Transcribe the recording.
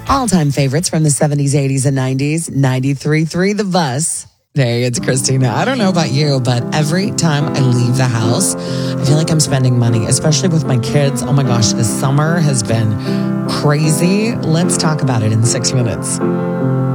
All-time favorites from the 70s, 80s, and 90s. 93.3 The Bus. Hey, it's Christina. I don't know about you, but every time I leave the house, I feel like I'm spending money, especially with my kids. Oh my gosh, this summer has been crazy. Let's talk about it in 6 minutes.